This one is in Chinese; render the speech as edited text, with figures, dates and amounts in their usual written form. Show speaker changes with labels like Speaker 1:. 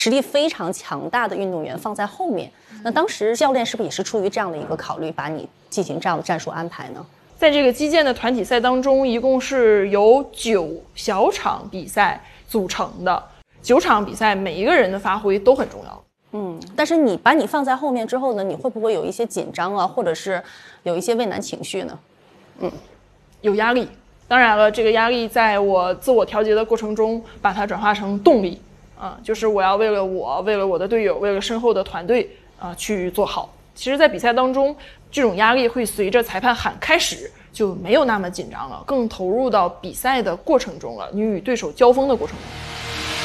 Speaker 1: 实力非常强大的运动员放在后面。那当时教练是不是也是出于这样的一个考虑，把你进行这样的战术安排呢？
Speaker 2: 在这个击剑的团体赛当中，一共是由9小场比赛组成的，9场比赛每一个人的发挥都很重要。
Speaker 1: 但是把你放在后面之后呢，你会不会有一些紧张啊，或者是有一些畏难情绪呢？
Speaker 2: 有压力。当然了，这个压力在我自我调节的过程中，把它转化成动力就是我要为了我的队友，为了身后的团队去做好。其实在比赛当中，这种压力会随着裁判喊开始就没有那么紧张了，更投入到比赛的过程中了，你与对手交锋的过程中。